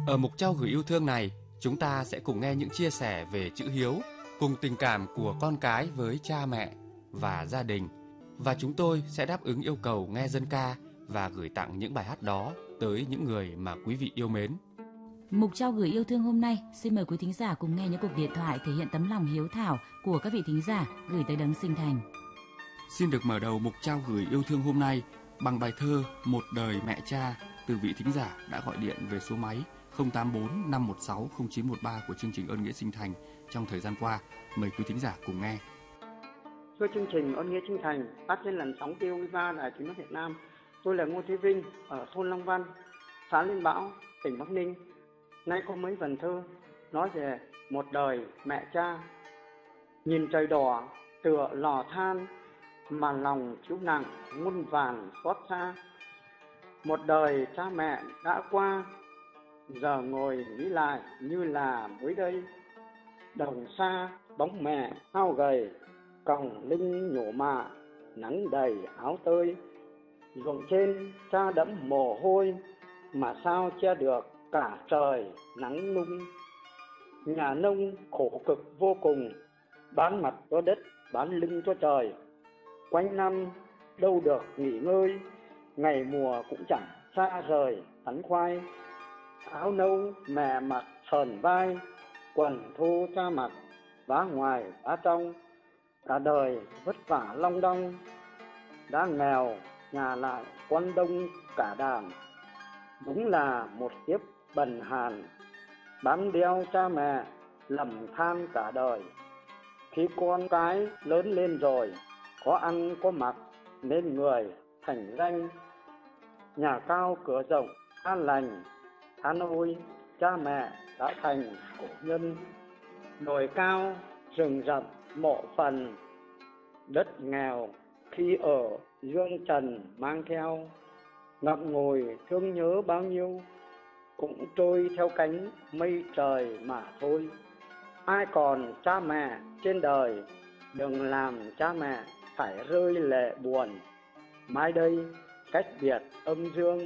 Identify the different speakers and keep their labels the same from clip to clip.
Speaker 1: Ở mục trao gửi yêu thương này, chúng ta sẽ cùng nghe những chia sẻ về chữ hiếu, cùng tình cảm của con cái với cha mẹ và gia đình. Và chúng tôi sẽ đáp ứng yêu cầu nghe dân ca và gửi tặng những bài hát đó tới những người mà quý vị yêu mến.
Speaker 2: Mục trao gửi yêu thương hôm nay, xin mời quý thính giả cùng nghe những cuộc điện thoại thể hiện tấm lòng hiếu thảo của các vị thính giả gửi tới Đấng Sinh Thành.
Speaker 1: Xin được mở đầu mục trao gửi yêu thương hôm nay bằng bài thơ Một đời mẹ cha từ vị thính giả đã gọi điện về số máy 084 516 0913 của chương trình Ơn Nghĩa Sinh Thành trong thời gian qua. Mời quý thính giả cùng nghe.
Speaker 3: Thưa chương trình Ơn Nghĩa Sinh Thành phát trên làn sóng TOV3 Đài Tiếng nói Việt Nam. Tôi là Ngô Thế Vinh ở thôn Long Văn, xã Liên Bảo, tỉnh Bắc Ninh. Nay có mấy vần thơ nói về một đời mẹ cha. Nhìn trời đỏ tựa lò than, mà lòng thiếu nặng muôn vàn xót xa. Một đời cha mẹ đã qua, giờ ngồi nghĩ lại như là mới đây. Đồng xa bóng mẹ hao gầy, còng lưng nhổ mạ nắng đầy áo tơi. Ruộng trên cha đẫm mồ hôi, mà sao che được cả trời nắng nung. Nhà nông khổ cực vô cùng, bán mặt cho đất, bán lưng cho trời. Quanh năm đâu được nghỉ ngơi, ngày mùa cũng chẳng xa rời tắn khoai. Áo nâu mẹ mặc sờn vai, quần thô cha mặc vá ngoài vá trong. Cả đời vất vả long đong, đã nghèo nhà lại con đông cả đàn. Đúng là một kiếp bần hàn, bám đeo cha mẹ lầm than cả đời. Khi con cái lớn lên rồi, có ăn có mặc nên người thành danh. Nhà cao cửa rộng an lành, than ôi cha mẹ đã thành cổ nhân. Đồi cao rừng rậm mộ phần, đất nghèo khi ở dương trần mang theo. Ngậm ngùi thương nhớ bao nhiêu, cũng trôi theo cánh mây trời mà thôi. Ai còn cha mẹ trên đời, đừng làm cha mẹ phải rơi lệ buồn. Mai đây cách biệt âm dương,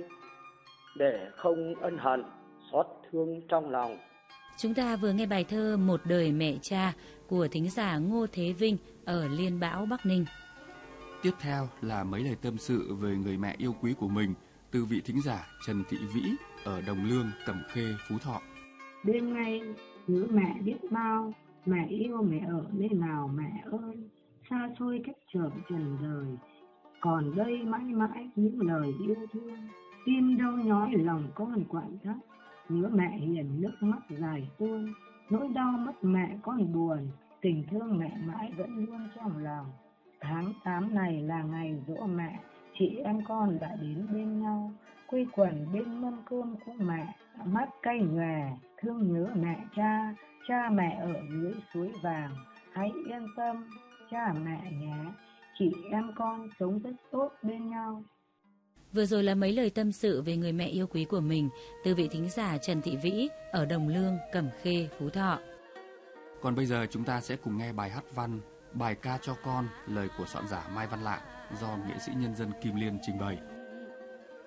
Speaker 3: để không ân hận xót thương trong lòng.
Speaker 2: Chúng ta vừa nghe bài thơ Một đời mẹ cha của thính giả Ngô Thế Vinh ở Liên Bảo, Bắc Ninh.
Speaker 1: Tiếp theo là mấy lời tâm sự về người mẹ yêu quý của mình từ vị thính giả Trần Thị Vĩ ở Đồng Lương, Cẩm Khê, Phú Thọ.
Speaker 4: Đêm nay nhớ mẹ biết bao, mẹ yêu mẹ ở nơi nào mẹ ơi. Xa xôi cách trở trần đời, còn đây mãi mãi những lời yêu thương. Tim đâu nhói lòng con quặn thắt, nhớ mẹ hiền nước mắt dài tuôn. Nỗi đau mất mẹ con buồn, tình thương mẹ mãi vẫn luôn trong lòng. Tháng 8 này là ngày giỗ mẹ, chị em con đã đến bên nhau, quây quần bên mâm cơm của mẹ. Mắt cay nhòe thương nhớ mẹ cha, cha mẹ ở dưới suối vàng. Hãy yên tâm cha mẹ nhé, chị em con sống rất tốt bên nhau.
Speaker 2: Vừa rồi là mấy lời tâm sự về người mẹ yêu quý của mình từ vị thính giả Trần Thị Vĩ ở Đồng Lương, Cẩm Khê, Phú Thọ.
Speaker 1: Còn bây giờ chúng ta sẽ cùng nghe bài hát văn Bài ca cho con, lời của soạn giả Mai Văn Lạng do nghệ sĩ nhân dân Kim Liên trình bày.